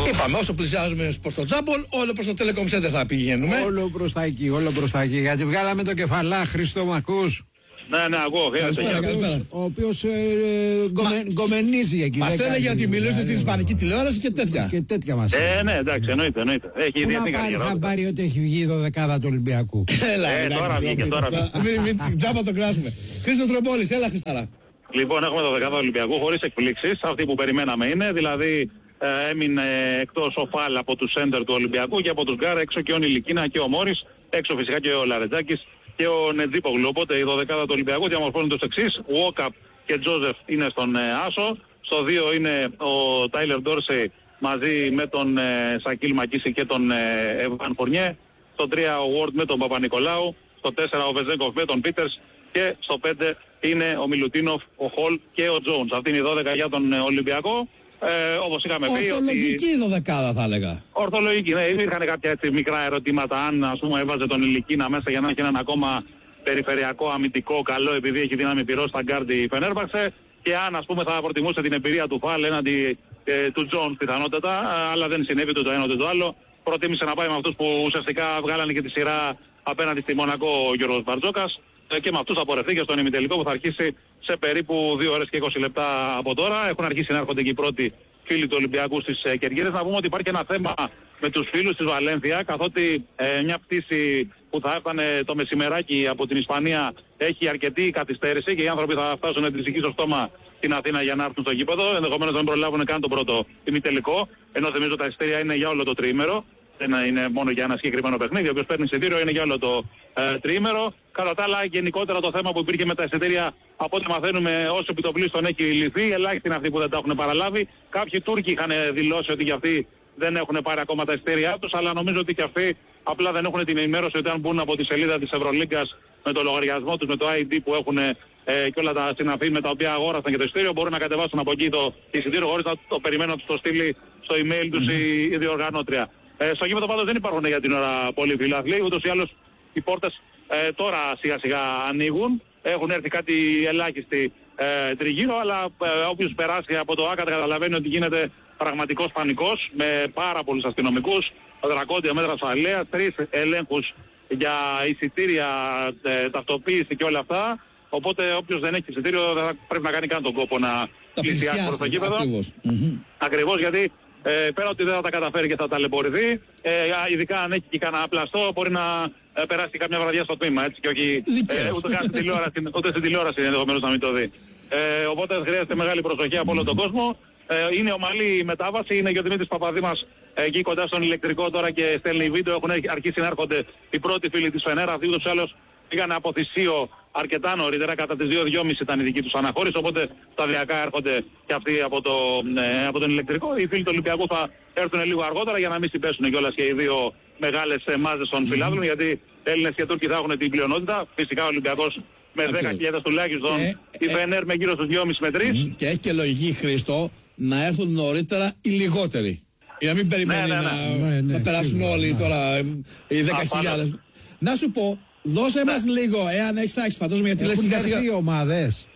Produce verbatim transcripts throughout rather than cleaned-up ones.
Είπαμε, όσο πλησιάζουμε προς το Τζάμπολ, όλο προς το Telecom Center θα πηγαίνουμε. Όλο προς τα εκεί, όλο προς τα εκεί. Γιατί βγάλαμε το κεφαλά, Χρήστο, μ' ακούς? Ναι, ναι, εγώ. Καλησπέρα, καλησπέρα. Ο οποίος ε, γκομε, γκομενίζει εκεί. Μας έλεγε ότι μιλούσε στην ισπανική τηλεόραση και τέτοια. Και τέτοια μας. Ε, ναι, εντάξει, εννοείται, εννοείται. Έχει Πού διεθνή να πάρει καριέρα. χαμπάρι ότι έχει βγει η δωδεκάδα του Ολυμπιακού. Έλα, Ε, εντάξει, τώρα βγήκε, τώρα βγήκε. Μην μην τζάμπα το κράσουμε. Χρήστος Τρομπόλης, έλα Χριστάρα. Λοιπόν, έχουμε το δεκάδο Ολυμπιακού χωρίς εκπλήξεις. Αυτή που περιμέναμε είναι, δηλαδή ε, έμεινε εκτός ο Φάλ από τους σέντερ του Ολυμπιακού και από τους γκάρ έξω και ο Νιλικίνα και ο Μόρις, έξω φυσικά και ο Λαρετζάκης και ο Νετζίπογλου. Οπότε η δωδεκάδα του Ολυμπιακού διαμορφώνει τους εξής. Βόκαπ και Τζόζεφ είναι στον ε, Άσο. Στο δύο είναι ο Τάιλερ Ντόρσεϊ μαζί με τον ε, Σακίλ Μακίση και τον ε, Εβάν Φορνιέ. Στο τρία ο Ward με τον Παπα-Νικολάου. Στο τέσσερα ο Βεζέγκοφ με τον Πίτερς. Και στο πέντε είναι ο Μιλουτίνοφ, ο Χολ και ο Τζόουνς. Αυτή είναι η δώδεκα για τον ε, Ολυμπιακό. Ε, όπως είχαμε πει. Ορθολογική ότι... δωδεκάδα θα έλεγα. Ορθολογική, ναι. Υπήρχαν κάποια έτσι μικρά ερωτήματα αν ας πούμε έβαζε τον Ηλικίνα μέσα για να έχει έναν ακόμα περιφερειακό αμυντικό καλό επειδή έχει δύναμη πυρός στα γκάρντι η Φενέρμπαξε και αν ας πούμε θα προτιμούσε την εμπειρία του Φάλ έναντι ε, του Τζον πιθανότατα, αλλά δεν συνέβη το ένα ούτε το άλλο. Προτίμησε να πάει με αυτούς που ουσιαστικά βγάλανε και τη σειρά απέναντι στη Μονακό ο Γιώργος Μπαρτζόκας ε, και με αυτούς θα πορευτεί και στον ημιτελικό που θα αρχίσει σε περίπου δύο ώρες και είκοσι λεπτά από τώρα. Έχουν αρχίσει να έρχονται και οι πρώτοι φίλοι του Ολυμπιακού στις ε, Κερκίδες. Να πούμε ότι υπάρχει ένα θέμα με τους φίλους της Βαλένθια, καθότι ε, μια πτήση που θα έφτανε το μεσημεράκι από την Ισπανία έχει αρκετή καθυστέρηση και οι άνθρωποι θα φτάσουν τρισική στο στόμα στην Αθήνα για να έρθουν στο γήπεδο. Ενδεχομένως δεν προλάβουν καν το πρώτο ημιτελικό, ενώ θυμίζω τα εισιτήρια είναι για όλο το τριήμερο. Δεν είναι μόνο για ένα συγκεκριμένο παιχνίδι. Όποιος παίρνει εισιτήριο είναι για όλο το ε, τριήμερο. Κατά τα άλλα, γενικότερα το θέμα που υπήρχε με τα εισιτήρια, από ό,τι μαθαίνουμε, όσο επιτοπλίστων έχει λυθεί. Ελάχιστοι είναι αυτοί που δεν τα έχουν παραλάβει. Κάποιοι Τούρκοι είχαν δηλώσει ότι για αυτοί δεν έχουν πάρει ακόμα τα εισιτήριά τους, αλλά νομίζω ότι και αυτοί απλά δεν έχουν την ενημέρωση ότι αν μπουν από τη σελίδα της Ευρωλίγκας με το λογαριασμό τους, με το άι ντι που έχουν ε, και όλα τα συναφή με τα οποία αγόρασαν και το εισιτήριο, μπορούν να κατεβάσουν από εκεί το εισιτήριο χωρίς να το περιμένουν να τους το στείλει στο email τους η, η διοργανώτρια. Ε, στο γήπεδο πάντως δεν υπάρχουν για την ώρα πολλοί φιλάθλοι, ούτως ή άλλως οι πόρτες ε, τώρα σιγά σιγά ανοίγουν. Έχουν έρθει κάτι ελάχιστοι ε, τριγύρω, αλλά ε, όποιος περάσει από το ΆΚΑ καταλαβαίνει ότι γίνεται πραγματικός πανικός με πάρα πολλούς αστυνομικούς, δρακόντια μέτρα ασφαλείας, τρεις ελέγχους για εισιτήρια, ε, ταυτοποίηση και όλα αυτά. Οπότε όποιος δεν έχει εισιτήριο δεν θα πρέπει να κάνει καν τον κόπο να πλησιάσει προς το γήπεδο. Ακριβώς. Mm-hmm. Ακριβώς γιατί ε, πέρα ότι δεν θα τα καταφέρει και θα ταλαιπωρηθεί, ε, ειδικά αν έχει και κανένα πλαστό μπορεί να ε, περάσει και καμιά βραδιά στο τμήμα, έτσι, και όχι ε, ούτε, καν στην τηλεόραση, ούτε στην τηλεόραση ενδεχομένως να μην το δει. Ε, οπότε χρειάζεται μεγάλη προσοχή από όλο τον κόσμο. Ε, είναι ομαλή η μετάβαση, είναι και ο Δημήτρης Παπαδήμας εκεί κοντά στον ηλεκτρικό τώρα και στέλνει βίντεο. Έχουν αρχίσει να έρχονται οι πρώτοι φίλοι της Φενέρα. Αυτοί ούτως ή άλλως πήγαν από Θησίο αρκετά νωρίτερα, κατά τις δύο και μισή ήταν η δική τους αναχώρηση, οπότε σταδιακά έρχονται και αυτοί από, το, ε, από τον ηλεκτρικό. Οι φίλοι του Ολυμπιακού θα έρθουν λίγο αργότερα για να μην συμπέσουν κιόλας και οι δύο μεγάλες ε, μάζες των φιλάθλων, γιατί Έλληνες και Τούρκοι θα έχουν την πλειονότητα. Φυσικά ο Ολυμπιακός με δέκα χιλιάδες τουλάχιστον, και, η Φενέρ με γύρω στους δυόμισι με τρεις. Και έχει και λογική, Χρήστο, να έρθουν νωρίτερα οι λιγότεροι. Για να μην περιμένει ναι, ναι, να, ναι, ναι, να περάσουν σίγουρα, όλοι ναι. τώρα οι δέκα χιλιάδες. Να σου πω, δώσε μας λίγο, εάν έχεις τάξει, φαντάζομαι, γιατί λες σιγά σιγά. οι ομάδες.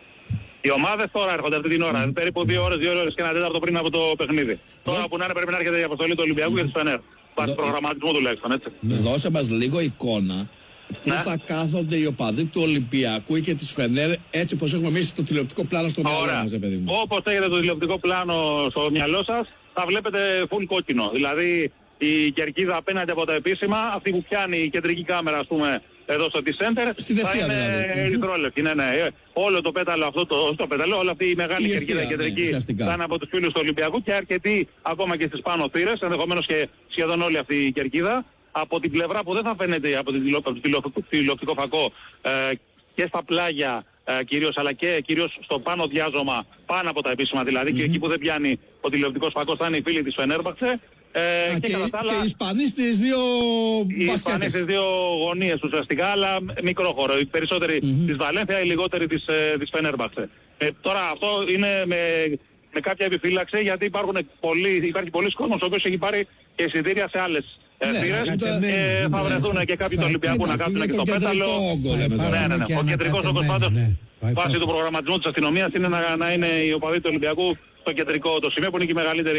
Οι ομάδες τώρα έρχονται αυτή την ώρα, περίπου δύο ώρες, δύο ώρες και ένα τέταρτο πριν από το παιχνίδι. Τώρα που να είναι πρέπει να έρχεται η αποστολή του Ολυμπιακού και της Φενέρ. Βάσει προγραμματισμού τουλάχιστον, έτσι. Δώσε μας λίγο εικόνα. Πού Ναι. θα κάθονται οι οπαδοί του Ολυμπιακού και της Φενέρ, έτσι όπως έχουμε εμείς το τηλεοπτικό πλάνο στο μυαλό μας, παιδί μου. Όπως έχετε το τηλεοπτικό πλάνο στο μυαλό σας, θα βλέπετε full κόκκινο. Δηλαδή η κερκίδα απέναντι από τα επίσημα, αυτή που πιάνει η κεντρική κάμερα, ας πούμε, εδώ στο T-Center, θα είναι δηλαδή. ερυθρόλευκη. Ναι, ναι. Όλο το πέταλο αυτό, το, το πέταλο, όλη αυτή η μεγάλη Η κερκίδα ευθεία, κεντρική ναι, θα είναι από τους φίλους του Ολυμπιακού και αρκετοί ακόμα και στις πάνω θύρες, ενδεχομένως και σχεδόν όλη αυτή η κερκίδα. Από την πλευρά που δεν θα φαίνεται από το τηλεοπτικό φακό ε, και στα πλάγια ε, κυρίως, αλλά και κυρίως στο πάνω διάζωμα, πάνω από τα επίσημα δηλαδή, mm-hmm. και εκεί που δεν πιάνει ο τηλεοπτικός φακός θα είναι οι φίλοι της Φενέρμπαξε. Ε, Α, και, και, άλλα, και οι Ισπανοί στις δύο οι Ισπανοί στις δύο γωνίες ουσιαστικά, αλλά μικρό χώρο. Οι περισσότεροι mm-hmm. της Βαλένθια, οι λιγότεροι της, ε, της Φενέρμπαξε. Ε, τώρα αυτό είναι με, με κάποια επιφύλαξη, γιατί υπάρχουν πολλοί, υπάρχει πολλοί κόσμος ο οποίος έχει πάρει και εισιτήρια σε άλλες ναι, θύρες, ναι, ε, θα βρεθούν και κάποιοι του Ολυμπιακού να κάτσουν και στο πέταλο. Ναι, ναι, ναι. Ο κεντρικός όγκος πάντως, βάσει του προγραμματισμού της αστυνομίας, είναι να, να είναι οι οπαδοί του Ολυμπιακού στο κεντρικό το σημείο που είναι και η μεγαλύτερη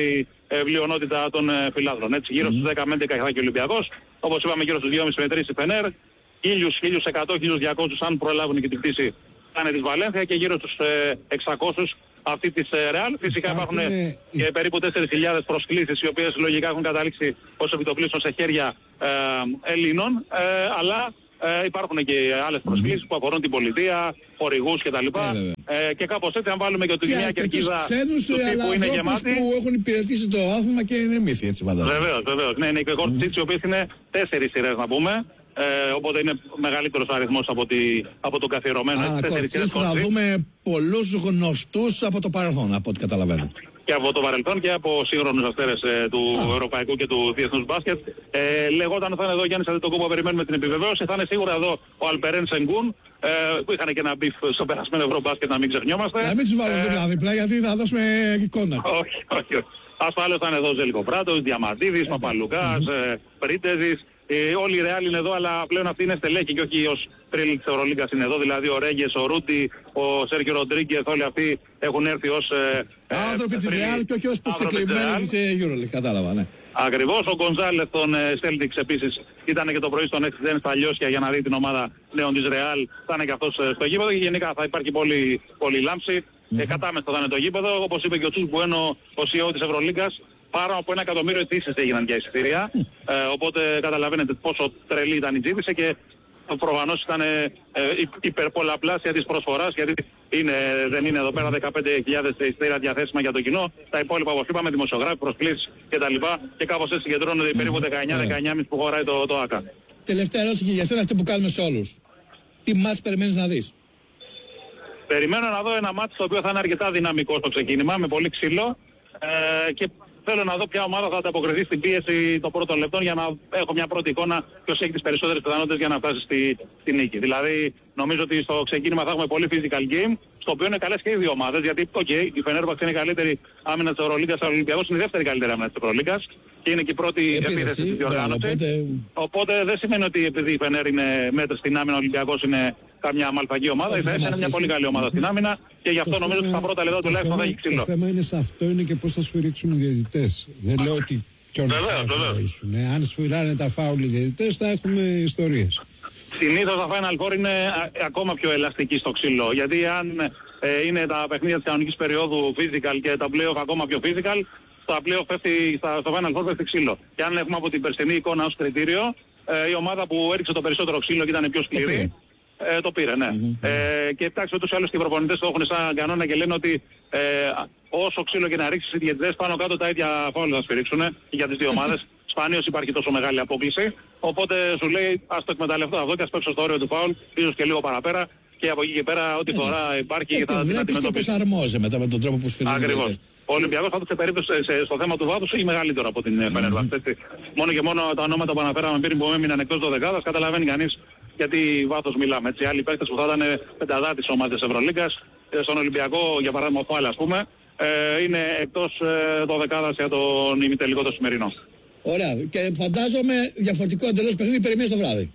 ε, πλειονότητα των ε, φιλάδρων. Έτσι, γύρω στους δέκα με έντεκα θα και ο Ολυμπιακός. Όπως είπαμε, γύρω στους δυόμισι με τρεις η Φενέρ. χίλια, χίλια εκατό, χίλια διακόσια αν προλάβουν και την πτήση κάνε της Βαλένθια και γύρω στους ε, εξακόσιους αυτή της Ρεάλ. Ε, Φυσικά υπάρχουν είναι... και περίπου τέσσερις χιλιάδες προσκλήσεις οι οποίες λογικά έχουν καταλήξει ως επιτοπλίστων σε χέρια ε, Ελλήνων, ε, αλλά ε, υπάρχουν και άλλες προσκλήσεις mm-hmm. που αφορούν την πολιτεία, χορηγούς κτλ. Ε, ε, και κάπως έτσι αν βάλουμε και τη μια κερκίδα ξένους, του τύπου είναι γεμάτη. Που έχουν υπηρετήσει το άθλημα και είναι μύθι, έτσι φαντάζομαι. Βεβαίως, βεβαίως. Ναι, είναι και χορηγήσεις mm-hmm. οι οποίες είναι τέσσερις σειρές να πούμε. Ε, οπότε είναι μεγαλύτερος αριθμός από, τη, από τον καθιερωμένο. Α, θα δούμε πολλούς γνωστούς από το παρελθόν, από ό,τι καταλαβαίνω. Και από το παρελθόν και από σύγχρονους αστέρες ε, του Α. ευρωπαϊκού και του διεθνούς μπάσκετ. Ε, λεγόταν θα είναι εδώ Γιάννης Αντετοκούμπο, περιμένουμε την επιβεβαίωση. Θα είναι σίγουρα εδώ ο Αλπερέν Σενγκούν, ε, που είχαν και ένα μπιφ στο περασμένο ευρωμπάσκετ, να μην ξεχνιόμαστε. Να μην τους βάλουμε ε, διπλά-διπλά γιατί θα δώσουμε εικόνα. Όχι, όχι, όχι. Ασφάλως θα είναι εδώ ο Ζέλικο Πράτος, Διαμαντίδης, Παπαλουκάς, mm-hmm. ε, Πρίτεζης. Ε, όλοι οι Ρεάλ είναι εδώ, αλλά πλέον αυτοί είναι στελέχοι και όχι ως τρίλη της Ευρωλίγκας είναι εδώ. Δηλαδή ο Ρέγγες, ο Ρούτι, ο Σέρκιο Ροντρίγκες, όλοι αυτοί έχουν έρθει ως ε, άνθρωποι της Ρεάλ και όχι ως προσκεκλημένοι της Euroleague, κατάλαβα, ναι. Ακριβώς, ο Γκονζάλες των Celtics επίσης ήταν και το πρωί στον Εξιντέν στα Λιώσια για να δει την ομάδα νέων της Ρεάλ. Θα είναι και αυτός στο γήπεδο και γενικά θα υπάρχει πολύ, πολύ λάμψη. Mm-hmm. Ε, κατάμεστο θα είναι το γήπεδο, όπως είπε και ο Τσούς Μπουένο, ο σι ι ο της Ευρωλίγκας. Πάνω από ένα εκατομμύριο αιτήσεις έγιναν για εισιτήρια, ε, οπότε καταλαβαίνετε πόσο τρελή ήταν η ζήτηση και προφανώς ήταν ε, υπερπολαπλάσια της προσφοράς, γιατί είναι, δεν είναι εδώ πέρα δεκαπέντε χιλιάδες εισιτήρια διαθέσιμα για το κοινό, τα υπόλοιπα όπως είπαμε δημοσιογράφοι, προσκλήσεις κτλ. Και κάπως έτσι συγκεντρώνονται περίπου δεκαεννιά δεκαεννιά κόμμα πέντε που χωράει το, το ΆΚΑ. Τελευταία ερώτηση και για σένα, αυτή που κάνουμε σε όλους. Τι μάτς περιμένεις να δεις? Περιμένω να δω ένα μάτς το οποίο θα είναι αρκετά δυναμικό στο ξεκίνημα, με πολύ ξύλο ε, και θέλω να δω ποια ομάδα θα ανταποκριθεί στην πίεση των πρώτων λεπτών για να έχω μια πρώτη εικόνα ποιος έχει τις περισσότερες πιθανότητες για να φτάσει στη, στη νίκη. Δηλαδή νομίζω ότι στο ξεκίνημα θα έχουμε πολύ physical game, στο οποίο είναι καλές και οι δύο ομάδες, γιατί okay, η Φενέρμπαξ είναι η καλύτερη άμυνα της Ευρωλίγκας, ο Ολυμπιακός είναι η δεύτερη καλύτερη άμυνα της Ευρωλίγκας και είναι και η πρώτη επίθεση, επίθεση της διοργάνωσης. Οπότε... οπότε δεν σημαίνει ότι επειδή η Φενέρ είναι μέτρη στην άμυνα, ο Ολυμπιακός είναι καμιά μαλφαγή ομάδα, η Φενέρ είναι μια πολύ καλή ομάδα στην άμυνα και γι' αυτό νομίζω ότι στα πρώτα λεπτά τουλάχιστον θα έχει ξύλο. Το θέμα είναι σε αυτό, είναι και πώς θα σφυρίξουν οι διαιτητές. Δεν λέω ότι ποιον θα σφυρίξουν. Αν σφυράνε τα φάουλ οι διαιτητές θα έχουμε ιστορίες. Συνήθως τα Final Four είναι ακόμα πιο ελαστική στο ξύλο, γιατί αν ε, είναι τα παιχνίδια της κανονικής περίοδου physical και τα play-off ακόμα πιο physical, στα play-off πέφτει, στα, στο Final Four πέφτει ξύλο. Και αν έχουμε από την περσινή εικόνα ως κριτήριο, ε, η ομάδα που έριξε το περισσότερο ξύλο και ήταν πιο σκληρή, ε, το πήρε, ναι. Mm-hmm. Ε, και εντάξει, ούτως ή άλλως και οι προπονητές το έχουν σαν κανόνα και λένε ότι ε, όσο ξύλο και να ρίξεις οι διαιτητές πάνω κάτω τα ίδια φάουλ θα σφυρίξουν για τις δύο ομάδες. Σπανίως υπάρχει τόσο μεγάλη απόκληση. Οπότε σου λέει ας το εκμεταλλευτώ αυτό και ας παίξω στο όριο του φάουλ, ίσως και λίγο παραπέρα. Και από εκεί και πέρα ό,τι φορά υπάρχει και θα την αντιμετωπίσει. Και προσαρμόζεται μετά με τον τρόπο που σφυρίζει. Ακριβώς. Ο Ολυμπιακός πάντως σε περίπτωση στο θέμα του βάθους έχει μεγαλύτερο από την Φενέρμπαξ. Μόνο και μόνο τα ονόματα που αναφέραμε πριν που έμειναν εκτός δωδεκάδας, καταλαβαίνει κανείς γιατί βάθος μιλάμε. Έτσι, άλλοι παίκτες που θα ήταν πενταδάτης ομάδες Ευρωλίγκας, στον Ολυμπιακό για παράδειγμα ο Φάλ ας πούμε, ε, είναι εκτός ε, δωδεκάδας για τον ημιτελικό το σημερινό. Ωραία. Και φαντάζομαι διαφορετικό εντελώς παιχνίδι περιμένεις το βράδυ.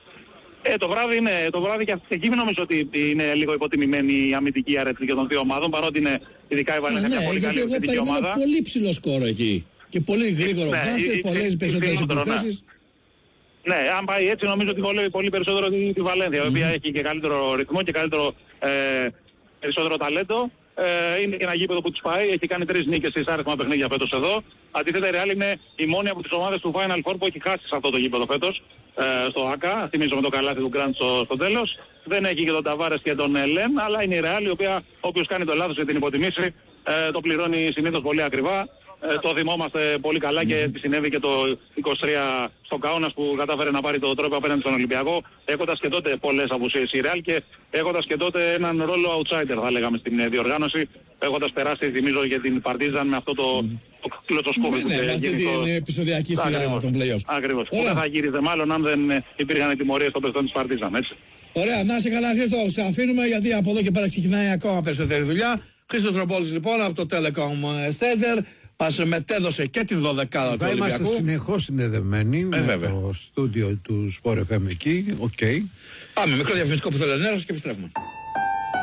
Ε, το βράδυ είναι, το βράδυ και εκεί νομίζω ότι είναι λίγο υποτιμημένη η αμυντική αρετή των δύο ομάδων, παρότι είναι ειδικά η Βαλένθια μια πολύ καλή αμυντική ομάδα. Είναι πολύ ψηλό σκόρο εκεί. Και πολύ γρήγορο ναι, μπάσκετ, πολλές περισσότερες επιθέσεις. Ναι, αν πάει έτσι νομίζω ότι βολεύει πολύ περισσότερο τη, τη Βαλένθια, η οποία έχει και καλύτερο ρυθμό και καλύτερο, ε, περισσότερο ταλέντο. Ε, είναι και ένα γήπεδο που τους πάει, έχει κάνει τρεις νίκες στις άριθμα παιχνίδια φέτος εδώ. Αντίθετα η Real είναι η μόνη από τις ομάδες του Final Four που έχει χάσει σε αυτό το γήπεδο φέτος, ε, στο ΆΚΑ, θυμίζω με το καλάθι του Γκραντ στο, στο τέλος. Δεν έχει και τον Ταβάρες και τον Λεν, αλλά είναι η Real η οποία όποιος κάνει το λάθος για την υποτιμήσει, ε, το πληρώνει συνήθως πολύ ακριβά. Ε, το θυμόμαστε πολύ καλά και τι συνέβη και το είκοσι τρία στο Κάουνας που κατάφερε να πάρει το τρόπο απέναντι στον Ολυμπιακό, έχοντας και τότε πολλές απουσίες η Real και έχοντας και τότε έναν ρόλο outsider θα λέγαμε στην διοργάνωση, έχοντας περάσει θυμίζω για την Παρτίζαν με αυτό το, το κλωτσοσκόπι που είχε γίνει. Ναι, την επεισοδιακή σειρά των play-offs. Ακριβώς. Που δεν θα γύριζε μάλλον αν δεν υπήρχαν τιμωρίες στο παιχτών της Παρτίζαν, έτσι. Ωραία, να είσαι καλά Χρήστο, σε αφήνουμε γιατί από εδώ και πέρα ξεκινάει ακόμα περισσότερη δουλειά. Χρήστος Τροπόλης λοιπόν από το Telecom Center. Μας μετέδωσε και την δωδεκάδα του Ολυμπιακού. Είμαστε συνεχώς συνδεδεμένοι ε, με βέβαια. Το στούντιο του Sport εφ εμ εκεί. Okay. Πάμε, μικρό διαφημιστικό που θέλει ενέργεια και επιστρέφουμε.